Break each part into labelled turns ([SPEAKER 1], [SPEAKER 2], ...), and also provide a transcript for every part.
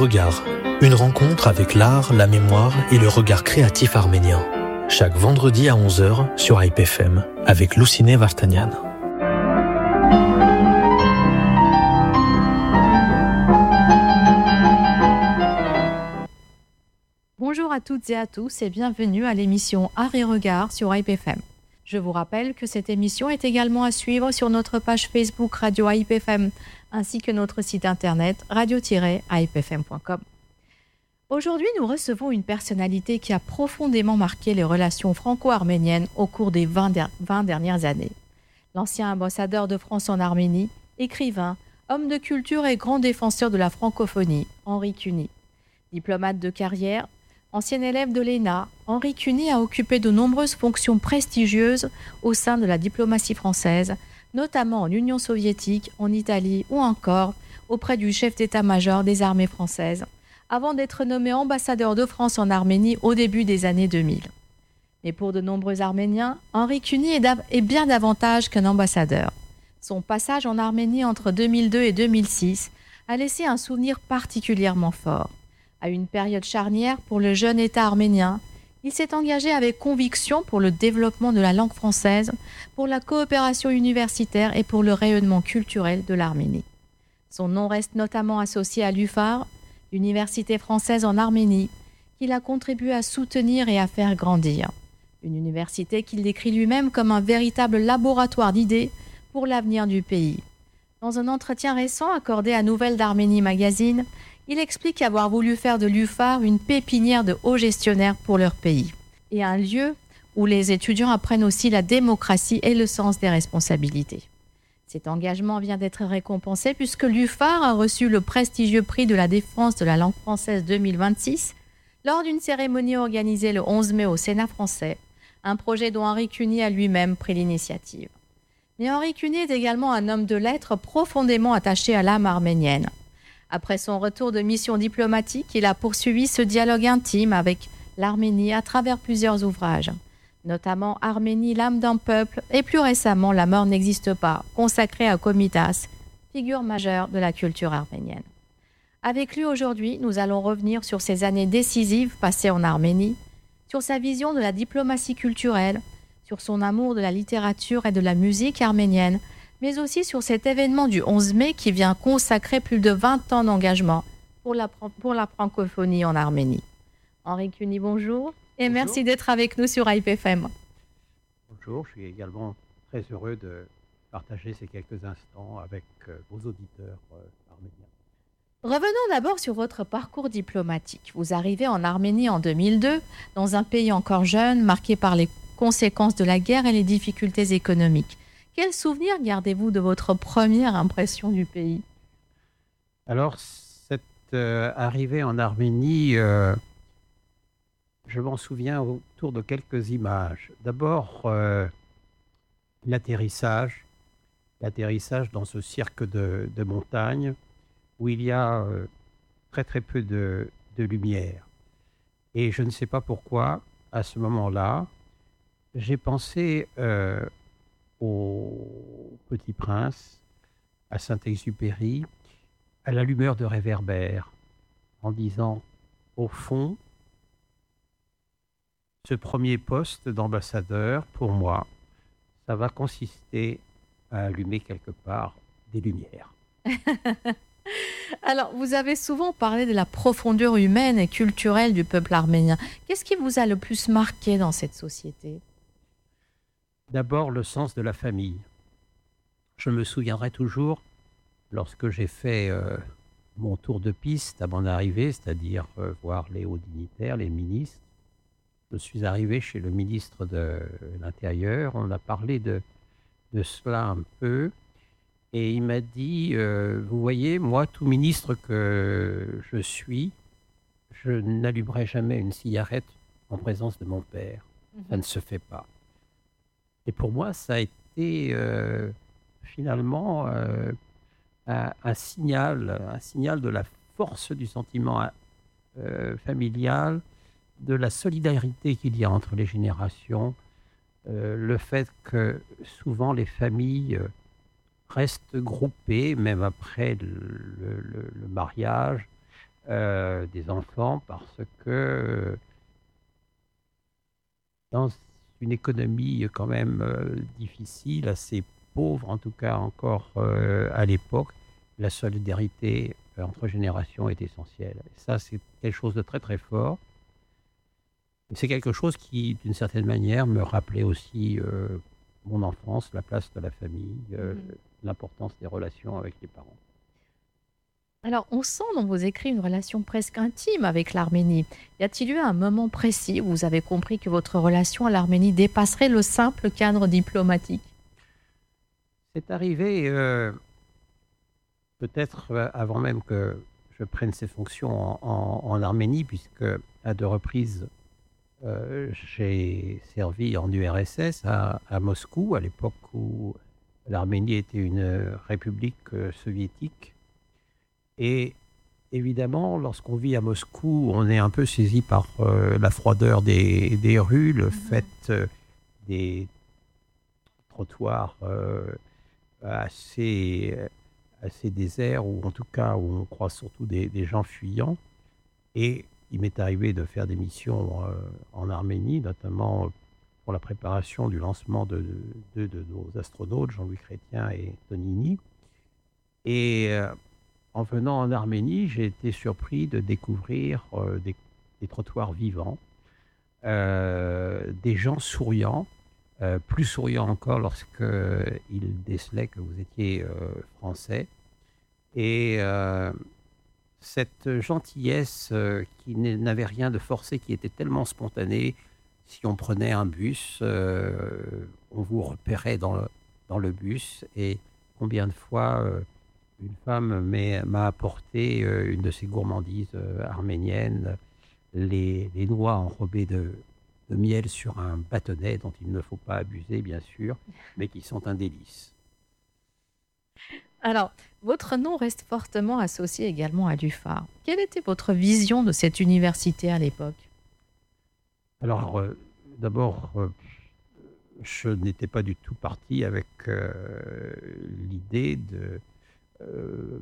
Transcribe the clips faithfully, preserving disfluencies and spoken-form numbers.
[SPEAKER 1] Regards, une rencontre avec l'art, la mémoire et le regard créatif arménien. Chaque vendredi à onze heures sur Hype F M avec Lousiné Vartanian.
[SPEAKER 2] Bonjour à toutes et à tous et bienvenue à l'émission Art et Regard sur Hype F M. Je vous rappelle que cette émission est également à suivre sur notre page Facebook Radio Hype F M ainsi que notre site internet radio tiret hype f m point com. Aujourd'hui, nous recevons une personnalité qui a profondément marqué les relations franco-arméniennes au cours des vingt, der- vingt dernières années. L'ancien ambassadeur de France en Arménie, écrivain, homme de culture et grand défenseur de la francophonie, Henri Cuny. Diplomate de carrière, ancien élève de l'E N A, Henri Cuny a occupé de nombreuses fonctions prestigieuses au sein de la diplomatie française, notamment en Union soviétique, en Italie ou encore auprès du chef d'état-major des armées françaises, avant d'être nommé ambassadeur de France en Arménie au début des années deux mille. Mais pour de nombreux Arméniens, Henri Cuny est, d'av- est bien davantage qu'un ambassadeur. Son passage en Arménie entre deux mille deux et deux mille six a laissé un souvenir particulièrement fort. À une période charnière pour le jeune État arménien, il s'est engagé avec conviction pour le développement de la langue française, pour la coopération universitaire et pour le rayonnement culturel de l'Arménie. Son nom reste notamment associé à l'U F A R, l'Université française en Arménie, qu'il a contribué à soutenir et à faire grandir. Une université qu'il décrit lui-même comme un véritable laboratoire d'idées pour l'avenir du pays. Dans un entretien récent accordé à Nouvelles d'Arménie Magazine, il explique avoir voulu faire de l'U F A R une pépinière de hauts gestionnaires pour leur pays et un lieu où les étudiants apprennent aussi la démocratie et le sens des responsabilités. Cet engagement vient d'être récompensé puisque l'U F A R a reçu le prestigieux prix de la défense de la langue française deux mille vingt-six lors d'une cérémonie organisée le onze mai au Sénat français, un projet dont Henri Cuny a lui-même pris l'initiative. Mais Henri Cuny est également un homme de lettres profondément attaché à l'âme arménienne. Après son retour de mission diplomatique, il a poursuivi ce dialogue intime avec l'Arménie à travers plusieurs ouvrages, notamment Arménie, l'âme d'un peuple et plus récemment La mort n'existe pas, consacré à Komitas, figure majeure de la culture arménienne. Avec lui aujourd'hui, nous allons revenir sur ces années décisives passées en Arménie, sur sa vision de la diplomatie culturelle, sur son amour de la littérature et de la musique arménienne, mais aussi sur cet événement du onze mai qui vient consacrer plus de vingt ans d'engagement pour la, pour la francophonie en Arménie. Henri Cuny, bonjour et bonjour. Merci d'être avec nous sur Hype F M.
[SPEAKER 3] Bonjour, je suis également très heureux de partager ces quelques instants avec euh, vos auditeurs euh, arméniens.
[SPEAKER 2] Revenons d'abord sur votre parcours diplomatique. Vous arrivez en Arménie en deux mille deux, dans un pays encore jeune, marqué par les conséquences de la guerre et les difficultés économiques. Quel souvenir gardez-vous de votre première impression du pays ?
[SPEAKER 3] Alors, cette euh, arrivée en Arménie, euh, je m'en souviens autour de quelques images. D'abord, euh, l'atterrissage, l'atterrissage dans ce cirque de, de montagne où il y a euh, très très peu de, de lumière. Et je ne sais pas pourquoi, à ce moment-là, j'ai pensé... Euh, au Petit Prince, à Saint-Exupéry, à la lueur de réverbère, en disant, au fond, ce premier poste d'ambassadeur, pour moi, ça va consister à allumer quelque part des lumières.
[SPEAKER 2] Alors, vous avez souvent parlé de la profondeur humaine et culturelle du peuple arménien. Qu'est-ce qui vous a le plus marqué dans cette société ?
[SPEAKER 3] D'abord, le sens de la famille. Je me souviendrai toujours, lorsque j'ai fait euh, mon tour de piste à mon arrivée, c'est-à-dire euh, voir les hauts dignitaires, les ministres, je suis arrivé chez le ministre de l'Intérieur, on a parlé de, de cela un peu, et il m'a dit, euh, vous voyez, moi, tout ministre que je suis, je n'allumerai jamais une cigarette en présence de mon père. Mmh. Ça ne se fait pas. Et pour moi, ça a été euh, finalement euh, un, un signal, un signal de la force du sentiment euh, familial, de la solidarité qu'il y a entre les générations, euh, le fait que souvent les familles euh, restent groupées, même après le, le, le mariage, euh, des enfants parce que euh, dans une économie quand même euh, difficile, assez pauvre en tout cas encore euh, à l'époque, la solidarité euh, entre générations est essentielle. Et ça, c'est quelque chose de très très fort. Et c'est quelque chose qui, d'une certaine manière, me rappelait aussi euh, mon enfance, la place de la famille, euh,
[SPEAKER 2] Mhm.
[SPEAKER 3] l'importance des relations avec les parents.
[SPEAKER 2] Alors, on sent dans vos écrits une relation presque intime avec l'Arménie. Y a-t-il eu un moment précis où vous avez compris que votre relation à l'Arménie dépasserait le simple cadre diplomatique?
[SPEAKER 3] C'est arrivé euh, peut-être euh, avant même que je prenne ces fonctions en, en- en Arménie, puisque à deux reprises, euh, j'ai servi en U R S S à, à Moscou, à l'époque où l'Arménie était une république euh, soviétique. Et évidemment, lorsqu'on vit à Moscou, on est un peu saisi par euh, la froideur des, des rues, le
[SPEAKER 2] Mhm.
[SPEAKER 3] fait euh, des trottoirs euh, assez, assez déserts, ou en tout cas où on croise surtout des, des gens fuyants. Et il m'est arrivé de faire des missions euh, en Arménie, notamment pour la préparation du lancement de, de, de- de nos astronautes, Jean-Louis Chrétien et Tonini. Et euh, en venant en Arménie, j'ai été surpris de découvrir euh, des, des trottoirs vivants, euh, des gens souriants, euh, plus souriants encore lorsqu'ils décelaient que vous étiez euh, français. Et euh, cette gentillesse euh, qui n'est- n'avait rien de forcé, qui était tellement spontanée, si on prenait un bus, euh, on vous repérait dans le, dans le bus. Et combien de fois euh, une femme m'est- m'a apporté euh, une de ces gourmandises euh, arméniennes, les, les noix enrobées de, de miel sur un bâtonnet dont il ne faut pas abuser, bien sûr, mais qui sont un délice.
[SPEAKER 2] Alors, votre nom reste fortement associé également à l'U F A R. Quelle était votre vision de cette université à l'époque?
[SPEAKER 3] Alors, euh, d'abord, euh, je n'étais pas du tout parti avec euh, l'idée de euh,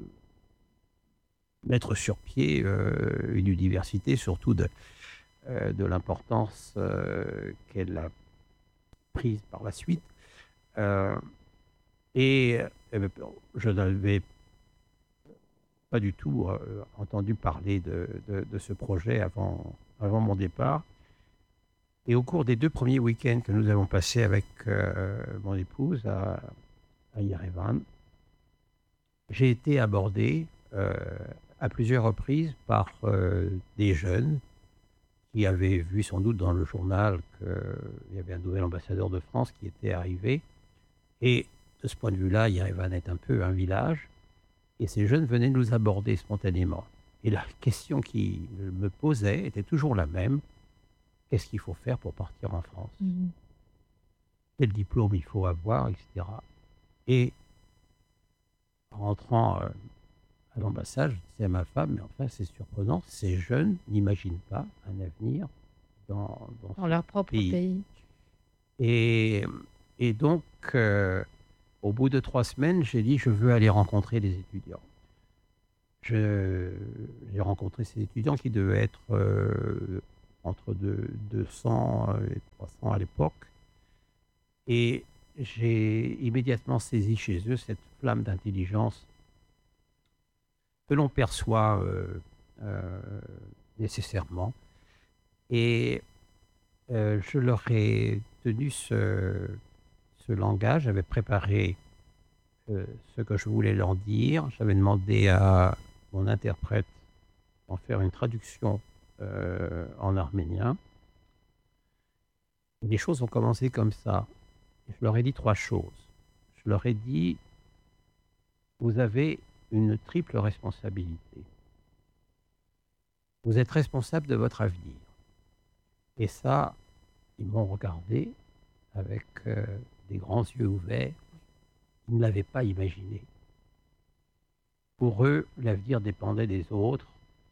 [SPEAKER 3] mettre sur pied euh, une université, surtout de, euh, de l'importance euh, qu'elle a prise par la suite. Euh, et euh, je n'avais pas du tout euh, entendu parler de, de- de ce projet avant, avant mon départ. Et au cours des deux premiers week-ends que nous avons passés avec euh, mon épouse à, à Yerevan, j'ai été abordé euh, à plusieurs reprises par euh, des jeunes qui avaient vu sans doute dans le journal qu'il y avait un nouvel ambassadeur de France qui était arrivé. Et de ce point de vue-là, Yerevan est un peu un village. Et ces jeunes venaient nous aborder spontanément. Et la question qu'ils me posaient était toujours la même. Qu'est-ce qu'il faut faire pour partir en France?
[SPEAKER 2] Mhm.
[SPEAKER 3] Quel diplôme il faut avoir, et cetera. Et en rentrant euh, à l'ambassade, je disais à ma femme, mais enfin c'est surprenant, ces jeunes n'imaginent pas un avenir dans, dans
[SPEAKER 2] Dans
[SPEAKER 3] ce
[SPEAKER 2] leur propre
[SPEAKER 3] pays.
[SPEAKER 2] pays.
[SPEAKER 3] Et, et donc, euh, au bout de trois semaines, j'ai dit, je veux aller rencontrer les étudiants. Je- J'ai rencontré ces étudiants qui devaient être euh, entre deux- deux cents et trois cents à l'époque. Et j'ai immédiatement saisi chez eux cette flamme d'intelligence que l'on perçoit euh, euh, nécessairement. Et euh, je leur ai tenu ce, ce langage, j'avais préparé euh, ce que je voulais leur dire. J'avais demandé à mon interprète d'en faire une traduction euh, en arménien. Et les choses ont commencé comme ça. Je leur ai dit trois choses. Je leur ai dit, vous avez une triple responsabilité. Vous êtes responsable de votre avenir. Et ça, ils m'ont regardé avec euh, des grands yeux ouverts. Ils ne l'avaient pas imaginé. Pour eux, l'avenir dépendait des autres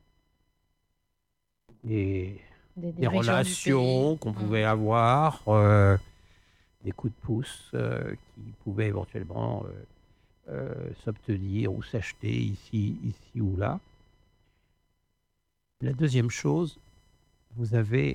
[SPEAKER 3] et
[SPEAKER 2] Des
[SPEAKER 3] des
[SPEAKER 2] dirigeants du pays.
[SPEAKER 3] relations qu'on
[SPEAKER 2] Mhm.
[SPEAKER 3] pouvait avoir, euh, des coups de pouce euh, qui pouvaient éventuellement euh, euh, s'obtenir ou s'acheter ici, ici ou là. La deuxième chose, vous avez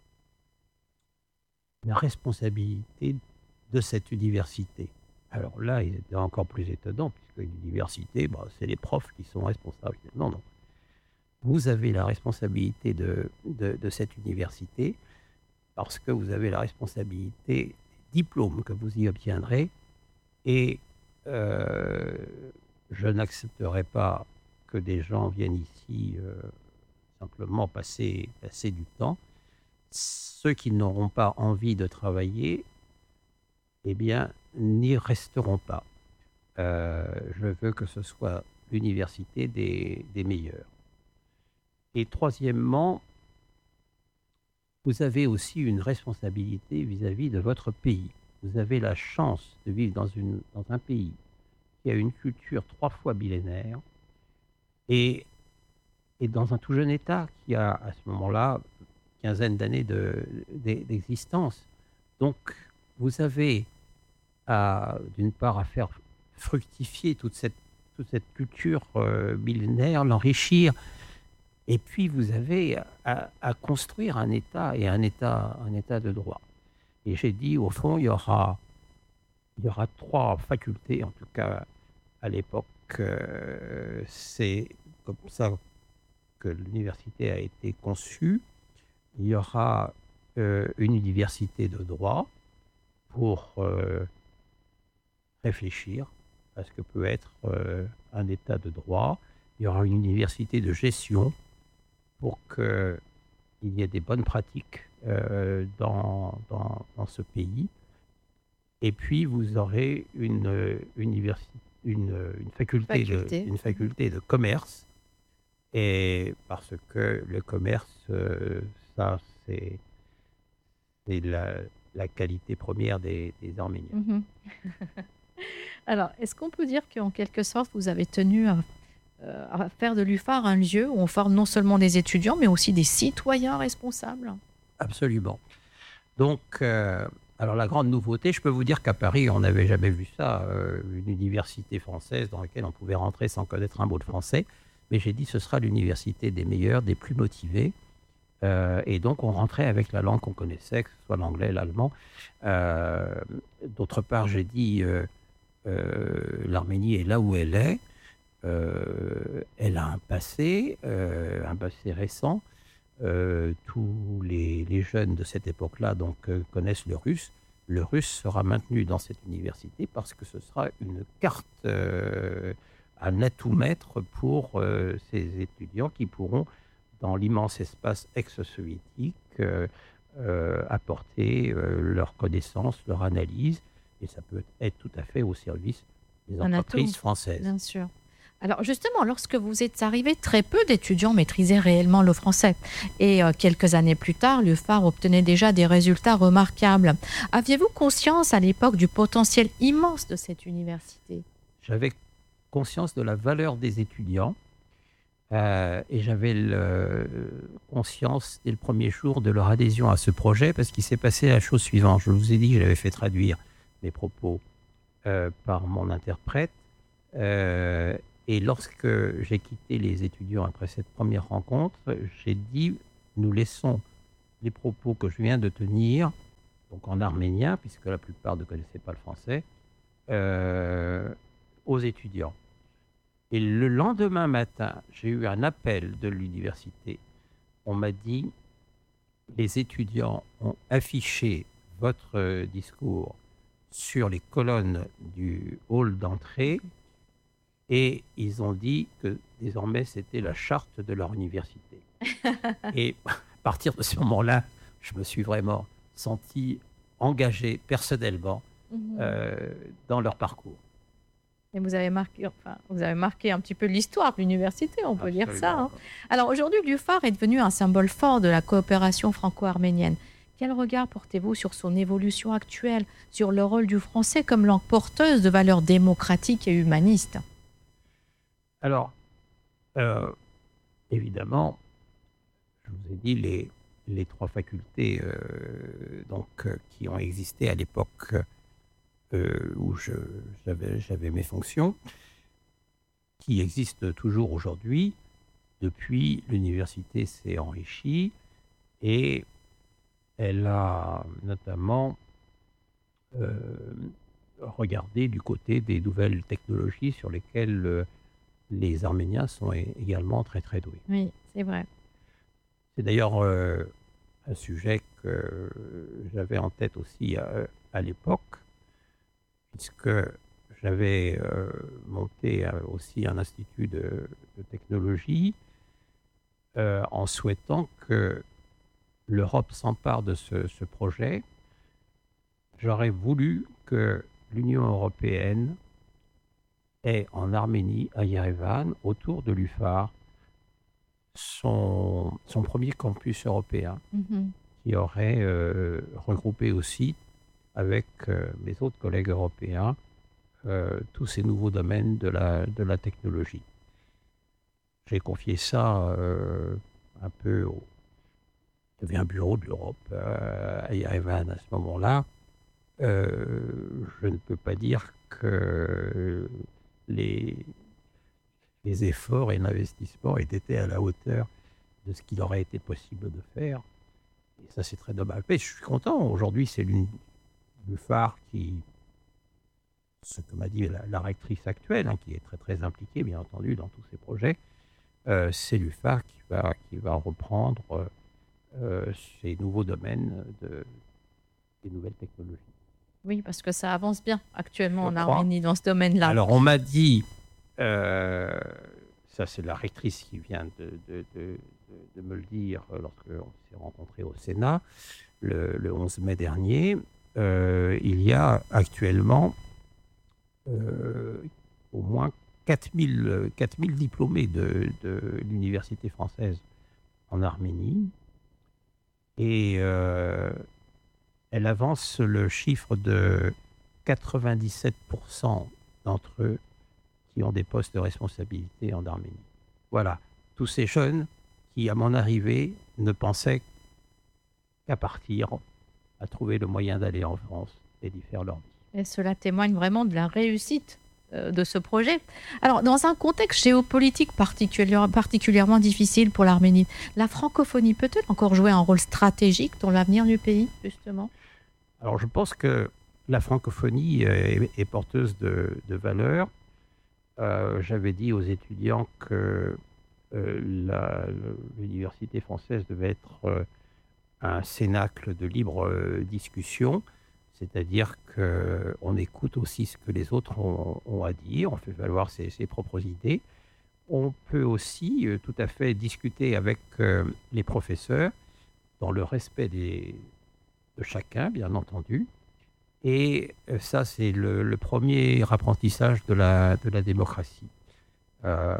[SPEAKER 3] la responsabilité de cette université. Alors là, il est encore plus étonnant, puisque l'université, bah, c'est les profs qui sont responsables. Non, non. Vous avez la responsabilité de, de, de cette université parce que vous avez la responsabilité des diplômes que vous y obtiendrez. Et euh, je n'accepterai pas que des gens viennent ici euh, simplement passer, passer du temps. Ceux qui n'auront pas envie de travailler, eh bien, n'y resteront pas. Euh, je veux que ce soit l'université des, des meilleurs. Et troisièmement, vous avez aussi une responsabilité vis-à-vis de votre pays. Vous avez la chance de vivre dans, une, dans un pays qui a une culture trois fois millénaire et, et dans un tout jeune État qui a à ce moment-là quinzaine d'années de, de, d'existence. Donc, vous avez à, d'une part à faire fructifier toute cette, toute cette culture euh, millénaire, l'enrichir, et puis vous avez à, à construire un État et un État, un État de droit. Et j'ai dit, au fond, il y aura, il y aura trois facultés, en tout cas à l'époque, euh, c'est comme ça que l'université a été conçue. Il y aura euh, une université de droit pour euh, réfléchir à ce que peut être euh, un État de droit. Il y aura une université de gestion pour qu'il y ait des bonnes pratiques euh, dans, dans, dans ce pays. Et puis, vous aurez une, universi- une, une, faculté, faculté. De, une faculté de commerce. Et parce que le commerce, euh, ça, c'est, c'est la, la qualité première des, des Arméniens.
[SPEAKER 2] Mmh. Alors, est-ce qu'on peut dire qu'en quelque sorte, vous avez tenu à, euh, à faire de l'U F A R un lieu où on forme non seulement des étudiants, mais aussi des citoyens responsables ?
[SPEAKER 3] Absolument. Donc, euh, alors la grande nouveauté, je peux vous dire qu'à Paris, on n'avait jamais vu ça, euh, une université française dans laquelle on pouvait rentrer sans connaître un mot de français. Mais j'ai dit ce sera l'université des meilleurs, des plus motivés. Euh, et donc, on rentrait avec la langue qu'on connaissait, que ce soit l'anglais, l'allemand. Euh, d'autre part, j'ai dit euh, euh, l'Arménie est là où elle est. Euh, elle a un passé, euh, un passé récent. Euh, tous les, les jeunes de cette époque-là donc, euh, connaissent le russe. Le russe sera maintenu dans cette université parce que ce sera une carte, euh, un atout-maître pour euh, ces étudiants qui pourront, dans l'immense espace ex-soviétique, euh, euh, apporter euh, leurs connaissances, leur analyse, et ça peut être tout à fait au service des entreprises françaises.
[SPEAKER 2] Bien sûr. Alors justement, lorsque vous êtes arrivé, très peu d'étudiants maîtrisaient réellement le français. Et euh, quelques années plus tard, l'U F A R obtenait déjà des résultats remarquables. Aviez-vous conscience à l'époque du potentiel immense de cette université ?
[SPEAKER 3] J'avais conscience de la valeur des étudiants euh, et j'avais le, conscience dès le premier jour de leur adhésion à ce projet parce qu'il s'est passé la chose suivante. Je vous ai dit que j'avais fait traduire mes propos euh, par mon interprète. Euh, Et lorsque j'ai quitté les étudiants après cette première rencontre, j'ai dit, nous laissons les propos que je viens de tenir, donc en arménien, puisque la plupart ne connaissaient pas le français, euh, aux étudiants. Et le lendemain matin, j'ai eu un appel de l'université. On m'a dit, les étudiants ont affiché votre discours sur les colonnes du hall d'entrée. Et ils ont dit que désormais, c'était la charte de leur université. Et à partir de ce moment-là, je me suis vraiment senti engagé personnellement mmh. euh, dans leur parcours.
[SPEAKER 2] Et vous avez marqué, enfin, vous avez marqué un petit peu l'histoire de l'université, on peut Absolument. Dire ça. Hein. Alors aujourd'hui, l'U F A R est devenu un symbole fort de la coopération franco-arménienne. Quel regard portez-vous sur son évolution actuelle, sur le rôle du français comme langue porteuse de valeurs démocratiques et humanistes ?
[SPEAKER 3] Alors, euh, évidemment, je vous ai dit les, les trois facultés euh, donc, euh, qui ont existé à l'époque euh, où je, j'avais, j'avais mes fonctions, qui existent toujours aujourd'hui. depuis, l'université s'est enrichie et elle a notamment euh, regardé du côté des nouvelles technologies sur lesquelles euh, les Arméniens sont é- également très très doués.
[SPEAKER 2] Oui, c'est vrai.
[SPEAKER 3] C'est d'ailleurs euh, un sujet que j'avais en tête aussi à, à l'époque, puisque j'avais euh, monté euh, aussi un institut de, de technologie euh, en souhaitant que l'Europe s'empare de ce, ce projet. J'aurais voulu que l'Union européenne ait en Arménie, à Yerevan, autour de l'U F A R, son, son premier campus européen,
[SPEAKER 2] Mhm.
[SPEAKER 3] qui aurait euh, regroupé aussi, avec euh, mes autres collègues européens, euh, tous ces nouveaux domaines de la, de la technologie. J'ai confié ça euh, un peu au... Il y avait un bureau de l'Europe euh, à Yerevan à ce moment-là. Euh, je ne peux pas dire que les, les efforts et l'investissement aient été à la hauteur de ce qu'il aurait été possible de faire. Et ça, c'est très dommage. Mais je suis content. Aujourd'hui, c'est l'U F A R qui, ce que m'a dit la, la rectrice actuelle, hein, qui est très très impliquée, bien entendu, dans tous ces projets, euh, c'est l'U F A R qui va, qui va reprendre euh, ces nouveaux domaines de, des nouvelles technologies.
[SPEAKER 2] Oui, parce que ça avance bien actuellement
[SPEAKER 3] Je
[SPEAKER 2] en
[SPEAKER 3] crois.
[SPEAKER 2] Arménie dans ce domaine-là.
[SPEAKER 3] Alors, on m'a dit, euh, ça c'est la rectrice qui vient de, de, de, de, de me le dire lorsqu'on s'est rencontrés au Sénat, le, le onze mai dernier, euh, il y a actuellement euh, au moins quatre mille diplômés de, de l'université française en Arménie. Et euh, elle avance le chiffre de quatre-vingt-dix-sept pour cent d'entre eux qui ont des postes de responsabilité en Arménie. Voilà, tous ces jeunes qui, à mon arrivée, ne pensaient qu'à partir, à trouver le moyen d'aller en France et d'y faire leur vie.
[SPEAKER 2] Et cela témoigne vraiment de la réussite euh, de ce projet. Alors, dans un contexte géopolitique particulier, particulièrement difficile pour l'Arménie, la francophonie peut-elle encore jouer un rôle stratégique dans l'avenir du pays, justement ?
[SPEAKER 3] Alors, je pense que la francophonie est, est porteuse de, de valeurs. Euh, j'avais dit aux étudiants que euh, la, l'université française devait être euh, un cénacle de libre euh, discussion, c'est-à-dire qu'on écoute aussi ce que les autres ont, ont à dire, on fait valoir ses, ses propres idées. On peut aussi euh, tout à fait discuter avec euh, les professeurs dans le respect des, de chacun, bien entendu. Et ça, c'est le, le premier apprentissage de la, de la démocratie. Euh,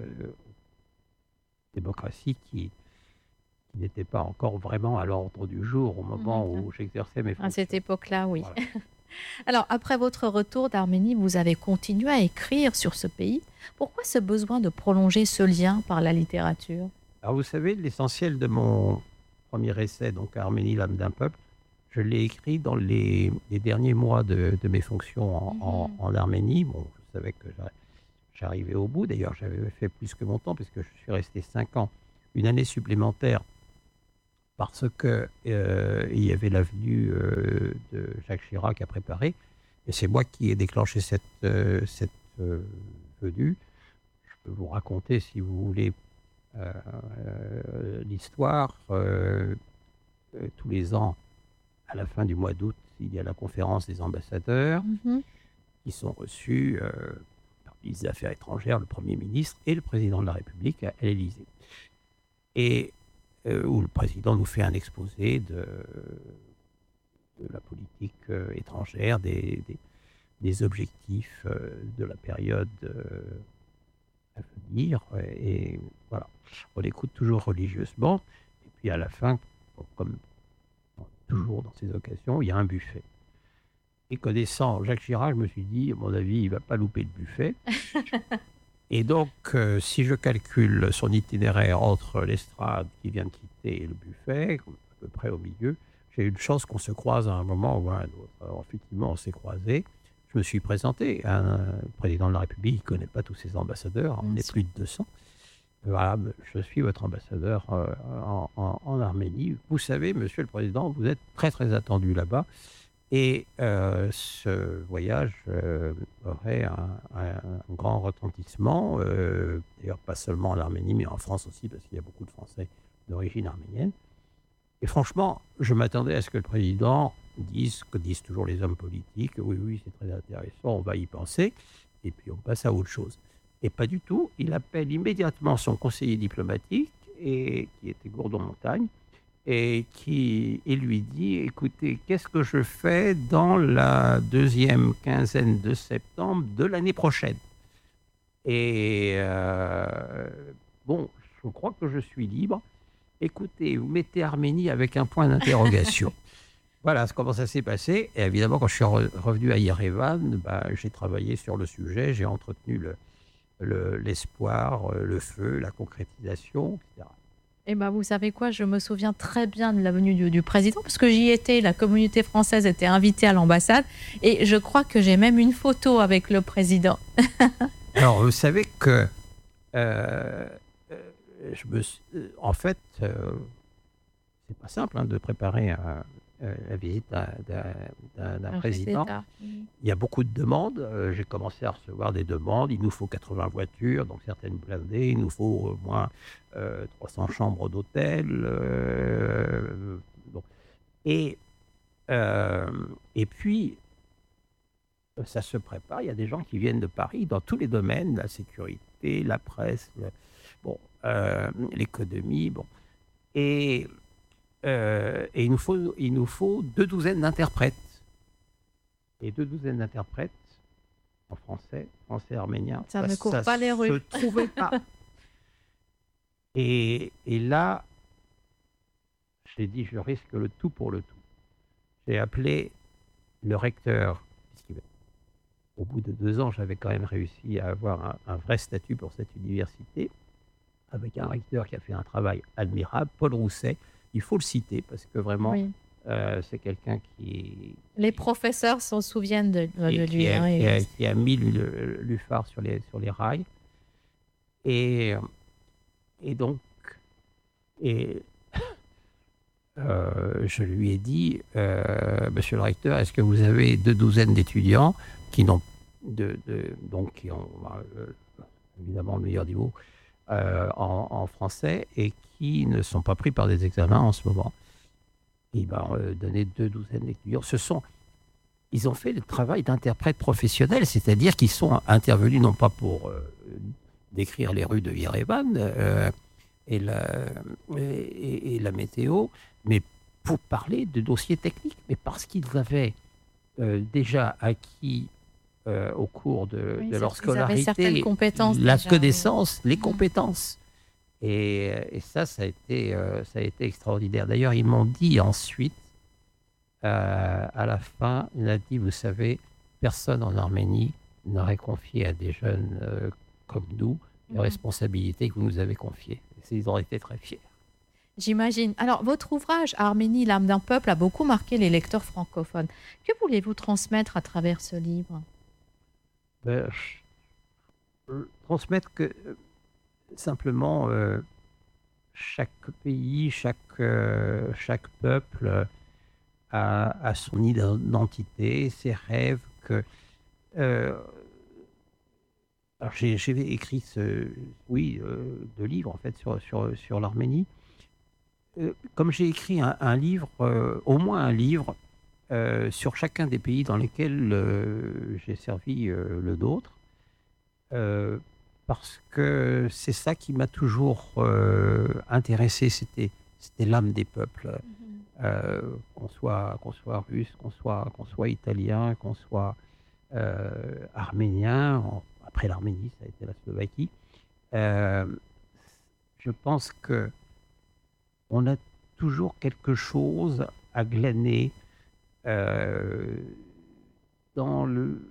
[SPEAKER 3] démocratie qui, qui n'était pas encore vraiment à l'ordre du jour au moment mmh. où j'exerçais mes fonctions.
[SPEAKER 2] À cette époque-là, oui.
[SPEAKER 3] Voilà.
[SPEAKER 2] Alors, après votre retour d'Arménie, vous avez continué à écrire sur ce pays. Pourquoi ce besoin de prolonger ce lien par la littérature ?
[SPEAKER 3] Alors, vous savez, l'essentiel de mon premier essai, donc Arménie, l'âme d'un peuple, je l'ai écrit dans les, les derniers mois de, de mes fonctions en, mmh. en, en Arménie. Bon, je savais que j'arrivais au bout. D'ailleurs, j'avais fait plus que mon temps puisque je suis resté cinq ans, une année supplémentaire, parce qu'il euh, y avait la venue euh, de Jacques Chirac à préparer. Et c'est moi qui ai déclenché cette, euh, cette euh, venue. Je peux vous raconter, si vous voulez, euh, euh, l'histoire. Euh, euh, tous les ans, à la fin du mois d'août, il y a la conférence des ambassadeurs mmh. qui sont reçus euh, par le ministre des Affaires étrangères, le Premier ministre et le Président de la République à, à l'Élysée. Et euh, où le Président nous fait un exposé de, de la politique euh, étrangère, des, des, des objectifs euh, de la période euh, à venir. Et, et voilà, on l'écoute toujours religieusement. Et puis à la fin, bon, comme toujours dans ces occasions, il y a un buffet. Et connaissant Jacques Chirac, je me suis dit, à mon avis, il ne va pas louper le buffet. Et donc, euh, si je calcule son itinéraire entre l'estrade qui vient de quitter et le buffet, à peu près au milieu, j'ai eu une chance qu'on se croise à un moment ou à un autre. Alors, effectivement, on s'est croisés. Je me suis présenté. Un président de la République, il ne connaît pas tous ses ambassadeurs, on est plus de deux cents. Voilà, je suis votre ambassadeur euh, en, en, en Arménie. Vous savez, Monsieur le Président, vous êtes très très attendu là-bas. Et euh, ce voyage euh, aurait un, un, un grand retentissement, euh, d'ailleurs pas seulement en Arménie, mais en France aussi, parce qu'il y a beaucoup de Français d'origine arménienne. Et franchement, je m'attendais à ce que le président dise ce que disent toujours les hommes politiques. Oui, oui, c'est très intéressant, on va y penser, et puis on passe à autre chose. Et pas du tout. Il appelle immédiatement son conseiller diplomatique, et, qui était Gourdon-Montagne, et qui et lui dit, écoutez, qu'est-ce que je fais dans la deuxième quinzaine de septembre de l'année prochaine? Et euh, bon, je crois que je suis libre. Écoutez, vous mettez Arménie avec un point d'interrogation. Voilà comment ça s'est passé. Et évidemment, quand je suis re- revenu à Yerevan, bah, j'ai travaillé sur le sujet, j'ai entretenu le, le, l'espoir, le feu, la concrétisation, et cetera.
[SPEAKER 2] Eh bien, vous savez quoi, je me souviens très bien de la venue du, du président, parce que j'y étais, la communauté française était invitée à l'ambassade, et je crois que j'ai même une photo avec le président.
[SPEAKER 3] Alors, vous savez que, euh, je me, en fait, euh, c'est pas simple hein, de préparer un, euh, la visite d'un, d'un, d'un président. Il y a beaucoup de demandes. Euh, j'ai commencé à recevoir des demandes. Il nous faut quatre-vingts voitures, donc certaines blindées. Il nous faut au moins euh, trois cents chambres d'hôtel. Euh, bon. Et, euh, et puis, ça se prépare. Il y a des gens qui viennent de Paris dans tous les domaines, la sécurité, la presse, le, bon, euh, l'économie. Bon. Et... Euh, et il nous, faut, il nous faut deux douzaines d'interprètes. Et deux douzaines d'interprètes en français, français arménien.
[SPEAKER 2] Ça ne court pas les rues.
[SPEAKER 3] Ça ne se trouvait pas. et, et là, j'ai dit, je risque le tout pour le tout. J'ai appelé le recteur. Au bout de deux ans, j'avais quand même réussi à avoir un, un vrai statut pour cette université, avec un recteur qui a fait un travail admirable, Paul Rousset. Il faut le citer parce que vraiment, oui. euh, c'est quelqu'un qui...
[SPEAKER 2] Les professeurs s'en souviennent de, de
[SPEAKER 3] qui,
[SPEAKER 2] lui.
[SPEAKER 3] Qui a,
[SPEAKER 2] hein,
[SPEAKER 3] qui a, qui a mis l'U F A R sur les, sur les rails. Et, et donc, et, euh, je lui ai dit, euh, monsieur le recteur, est-ce que vous avez deux douzaines d'étudiants qui n'ont, de, de, donc, qui ont euh, évidemment le meilleur niveau euh, en, en français et qui ne sont pas pris par des examens en ce moment. Il m'a euh, donné deux douzaines d'étudiants. Ce sont, ils ont fait le travail d'interprète professionnel, c'est-à-dire qu'ils sont intervenus non pas pour euh, décrire les rues de Yerevan euh, et, la, et, et la météo, mais pour parler de dossiers techniques, mais parce qu'ils avaient euh, déjà acquis euh, au cours de, oui, de leur scolarité la déjà, connaissance, oui. les compétences. Et, et ça, ça a été, euh, ça a été extraordinaire. D'ailleurs, ils m'ont dit ensuite, euh, à la fin, il a dit, vous savez, personne en Arménie n'aurait confié à des jeunes euh, comme nous les mmh. responsabilités que vous nous avez confiées. Et ils auraient été très fiers.
[SPEAKER 2] J'imagine. Alors, votre ouvrage, Arménie, l'âme d'un peuple, a beaucoup marqué les lecteurs francophones. Que voulez-vous transmettre à travers ce livre ?
[SPEAKER 3] ben, je, Transmettre que... Simplement, euh, chaque pays, chaque, euh, chaque peuple a, a son identité, ses rêves. Que, euh, alors j'ai, j'ai écrit ce, oui, euh, deux livres en fait sur, sur, sur l'Arménie. Euh, comme j'ai écrit un, un livre, euh, au moins un livre, euh, sur chacun des pays dans lesquels euh, j'ai servi euh, le nôtre, euh, parce que c'est ça qui m'a toujours euh, intéressé, c'était, c'était l'âme des peuples. Mm-hmm. euh, qu'on soit, qu'on soit russe, qu'on soit, qu'on soit italien, qu'on soit euh, arménien, en, après l'Arménie, ça a été la Slovaquie. Euh, je pense que on a toujours quelque chose à glaner euh, dans le...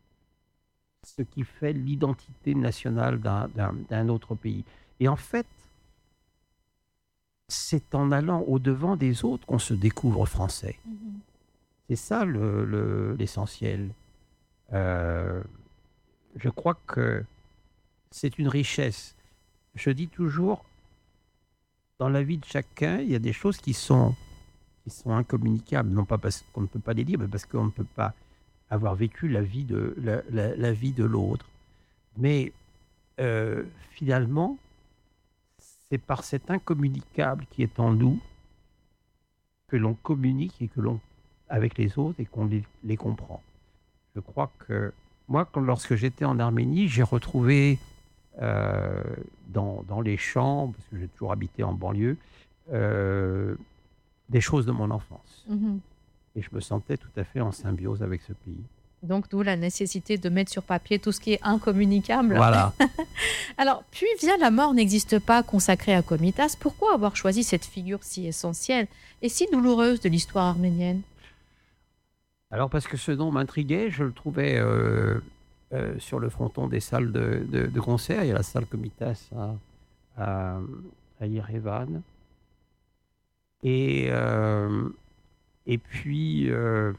[SPEAKER 3] ce qui fait l'identité nationale d'un, d'un, d'un autre pays. Et en fait, c'est en allant au-devant des autres qu'on se découvre français. Mm-hmm. C'est ça le, le, l'essentiel. Euh, je crois que c'est une richesse. je dis toujours, dans la vie de chacun, il y a des choses qui sont, qui sont incommunicables, non pas parce qu'on ne peut pas les dire, mais parce qu'on ne peut pas avoir vécu la vie de, la, la, la vie de l'autre. Mais euh, finalement, c'est par cet incommunicable qui est en nous que l'on communique et que l'on, avec les autres et qu'on les, les comprend. Je crois que moi, quand, lorsque j'étais en Arménie, j'ai retrouvé euh, dans, dans les champs, parce que j'ai toujours habité en banlieue, euh, des choses de mon enfance.
[SPEAKER 2] Mhm.
[SPEAKER 3] Et je me sentais tout à fait en symbiose avec ce pays.
[SPEAKER 2] Donc, d'où la nécessité de mettre sur papier tout ce qui est incommunicable.
[SPEAKER 3] Voilà.
[SPEAKER 2] Alors, puis Via la mort n'existe pas consacré à Komitas. Pourquoi avoir choisi cette figure si essentielle et si douloureuse de l'histoire arménienne?
[SPEAKER 3] Alors, parce que ce nom m'intriguait, je le trouvais euh, euh, sur le fronton des salles de, de, de concert. Il y a la salle Komitas à, à, à Yerevan. Et, euh, et puis, euh,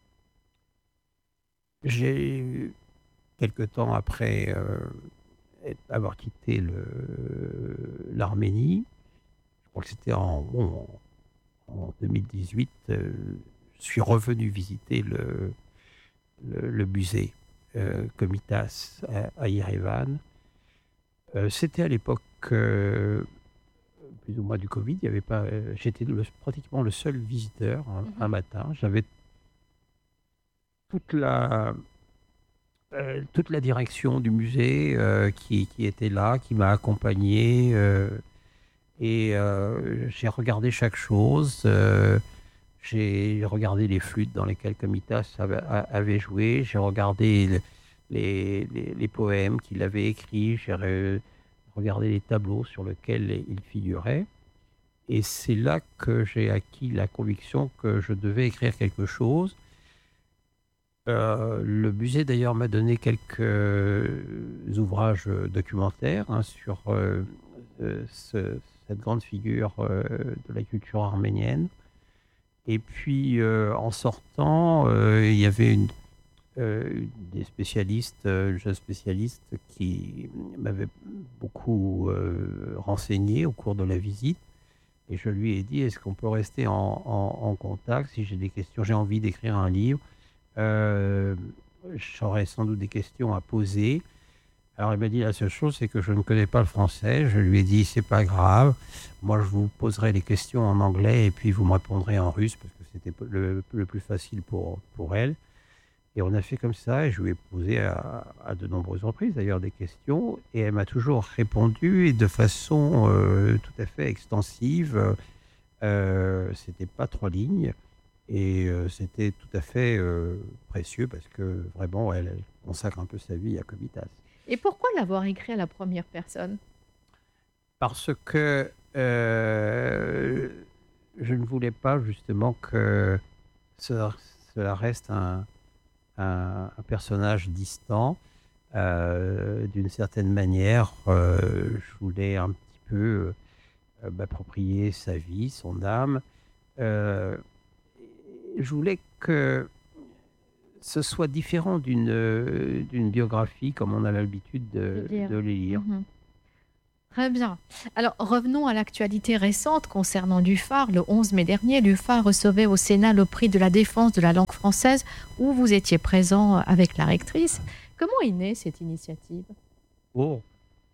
[SPEAKER 3] j'ai, quelque temps après euh, avoir quitté le, l'Arménie, je crois que c'était en, bon, en deux mille dix-huit, euh, je suis revenu visiter le, le, le musée euh, Komitas à, à Yerevan. Euh, c'était à l'époque, euh, plus ou moins du Covid, il y avait pas, euh, j'étais le, pratiquement le seul visiteur hein, mm-hmm. un matin. J'avais toute la, euh, toute la direction du musée euh, qui, qui était là, qui m'a accompagné. Euh, et euh, j'ai regardé chaque chose. Euh, J'ai regardé les flûtes dans lesquelles Komitas avait, avait joué. J'ai regardé le, les, les, les poèmes qu'il avait écrits. J'ai re, regardé les tableaux sur lesquels il figurait. Et c'est là que j'ai acquis la conviction que je devais écrire quelque chose. Euh, le musée, d'ailleurs, m'a donné quelques ouvrages documentaires hein, sur euh, ce, cette grande figure euh, de la culture arménienne. Et puis, euh, en sortant, euh, il y avait une, euh, des spécialistes, euh, jeunes spécialistes, qui m'avaient beaucoup euh, renseigné au cours de la visite. Et je lui ai dit, est-ce qu'on peut rester en, en, en contact si j'ai des questions, j'ai envie d'écrire un livre. Euh, j'aurais sans doute des questions à poser. Alors, il m'a dit, la seule chose, c'est que je ne connais pas le français. Je lui ai dit, c'est pas grave. Moi, je vous poserai les questions en anglais et puis vous me répondrez en russe parce que c'était le, le plus facile pour, pour elle. Et on a fait comme ça et je lui ai posé à, à de nombreuses reprises, d'ailleurs, des questions. Et elle m'a toujours répondu et de façon euh, tout à fait extensive. Euh, c'était pas trois lignes et euh, c'était tout à fait euh, précieux parce que vraiment, elle, elle consacre un peu sa vie à Komitas.
[SPEAKER 2] Et pourquoi l'avoir écrit à la première personne?
[SPEAKER 3] Parce que euh, je ne voulais pas justement que cela, cela reste un, un, un personnage distant. Euh, d'une certaine manière, euh, je voulais un petit peu euh, m'approprier sa vie, son âme. Euh, je voulais que ce soit différent d'une, d'une biographie comme on a l'habitude de, de, de les lire.
[SPEAKER 2] Mmh. Très bien. Alors, revenons à l'actualité récente concernant l'U F A R. Le onze mai dernier, l'U F A R recevait au Sénat le prix de la défense de la langue française où vous étiez présent avec la rectrice. Comment est née cette initiative?
[SPEAKER 3] Oh,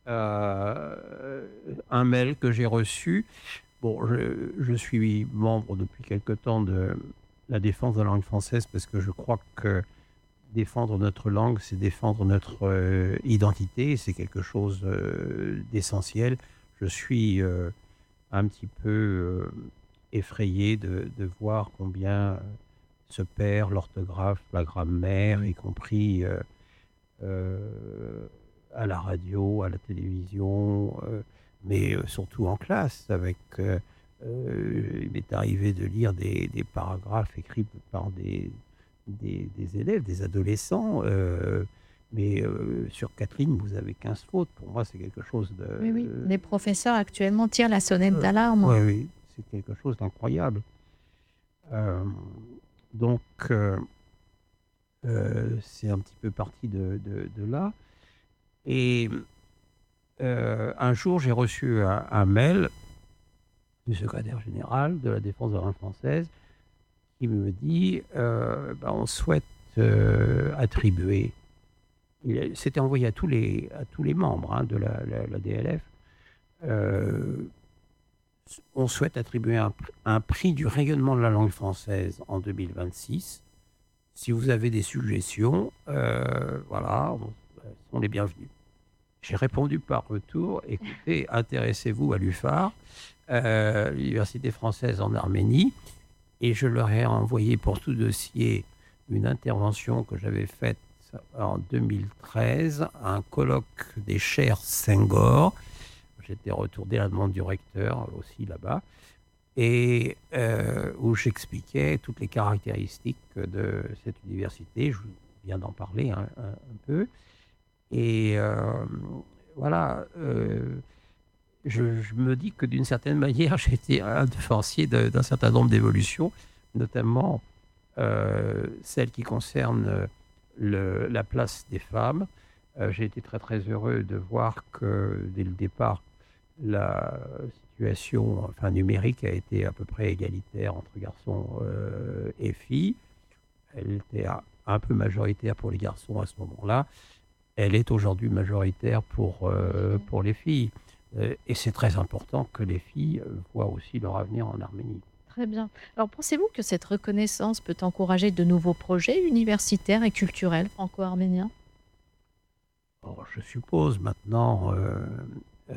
[SPEAKER 3] euh, un mail que j'ai reçu. Bon, je, je suis membre depuis quelque temps de la défense de la langue française parce que je crois que défendre notre langue, c'est défendre notre euh, identité, c'est quelque chose euh, d'essentiel. Je suis euh, un petit peu euh, effrayé de, de voir combien se perd l'orthographe, la grammaire, y compris euh, euh, à la radio, à la télévision, euh, mais surtout en classe avec... Euh, Euh, il m'est arrivé de lire des, des paragraphes écrits par des, des, des élèves, des adolescents, euh, mais euh, sur quatre lignes, vous avez quinze fautes. Pour moi, c'est quelque chose de...
[SPEAKER 2] Oui, oui. Les professeurs actuellement tirent la sonnette euh, d'alarme.
[SPEAKER 3] Oui, oui, c'est quelque chose d'incroyable. Euh, donc, euh, euh, c'est un petit peu parti de, de, de là. Et euh, un jour, j'ai reçu un, un mail du secrétaire général de la Défense de la langue française qui me dit euh, bah, on souhaite euh, attribuer. Il, c'était envoyé à tous les, à tous les membres hein, de la, la, la D L F. Euh, on souhaite attribuer un, un prix du rayonnement de la langue française en deux mille vingt-six. Si vous avez des suggestions, euh, voilà, on, on est bienvenus. J'ai répondu par retour, écoutez, intéressez-vous à l'U F A R, euh, l'Université française en Arménie, et je leur ai envoyé pour tout dossier une intervention que j'avais faite en deux mille treize, à un colloque des chaires Senghor. J'étais retourné à la demande du recteur aussi là-bas, et euh, où j'expliquais toutes les caractéristiques de cette université. Je viens d'en parler un, un, un peu. Et euh, voilà, euh, je, je me dis que d'une certaine manière, j'ai été un défensier de, d'un certain nombre d'évolutions, notamment euh, celles qui concernent le, la place des femmes. Euh, j'ai été très très heureux de voir que dès le départ, la situation enfin, numérique a été à peu près égalitaire entre garçons euh, et filles. Elle était un peu majoritaire pour les garçons à ce moment-là. Elle est aujourd'hui majoritaire pour, euh, pour les filles. Euh, et c'est très important que les filles voient aussi leur avenir en Arménie.
[SPEAKER 2] Très bien. Alors, pensez-vous que cette reconnaissance peut encourager de nouveaux projets universitaires et culturels franco-arméniens ?
[SPEAKER 3] Bon, je suppose maintenant, euh, euh,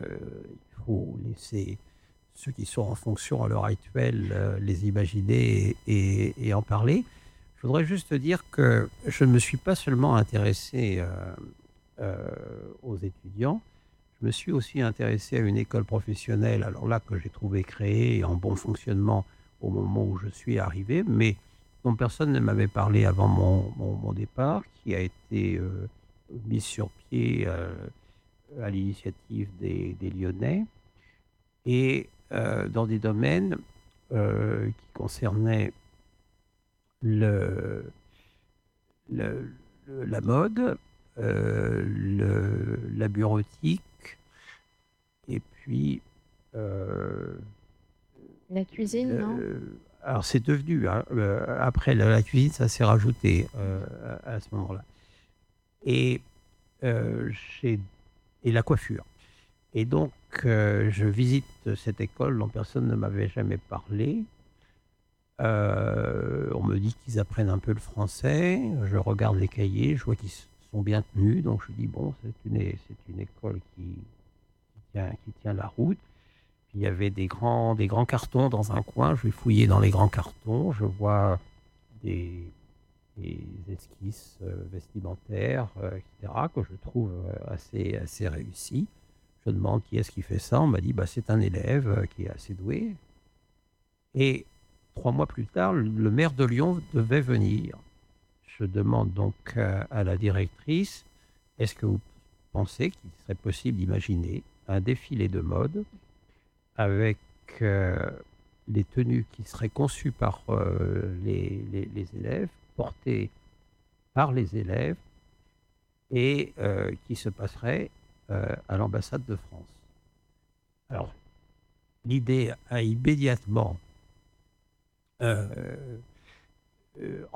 [SPEAKER 3] il faut laisser ceux qui sont en fonction à l'heure actuelle euh, les imaginer et, et, et en parler. Je voudrais juste dire que je ne me suis pas seulement intéressé euh, euh, aux étudiants, je me suis aussi intéressé à une école professionnelle, alors là que j'ai trouvé créée et en bon fonctionnement au moment où je suis arrivé, mais dont personne ne m'avait parlé avant mon, mon, mon départ, qui a été euh, mise sur pied euh, à l'initiative des, des Lyonnais, et euh, dans des domaines euh, qui concernaient Le, le, le, la mode, euh, le, la bureautique, et puis... Euh,
[SPEAKER 2] la cuisine,
[SPEAKER 3] le,
[SPEAKER 2] non ?
[SPEAKER 3] Alors c'est devenu, hein, euh, après la, la cuisine, ça s'est rajouté euh, à, à ce moment-là. Et, euh, j'ai, et la coiffure. Et donc, euh, je visite cette école dont personne ne m'avait jamais parlé. Euh, on me dit qu'ils apprennent un peu le français, je regarde les cahiers, je vois qu'ils sont bien tenus, donc je dis bon, c'est une, c'est une école qui, qui, tient, qui tient la route. Puis il y avait des grands, des grands cartons dans un coin, je vais fouiller dans les grands cartons, je vois des, des esquisses vestimentaires, euh, et cetera, que je trouve assez, assez réussies. Je demande qui est-ce qui fait ça, on m'a dit bah, c'est un élève qui est assez doué. Et trois mois plus tard, le maire de Lyon devait venir. Je demande donc à la directrice, est-ce que vous pensez qu'il serait possible d'imaginer un défilé de mode avec euh, les tenues qui seraient conçues par euh, les, les, les élèves, portées par les élèves, et euh, qui se passeraient euh, à l'ambassade de France. Alors, l'idée a immédiatement Euh, euh,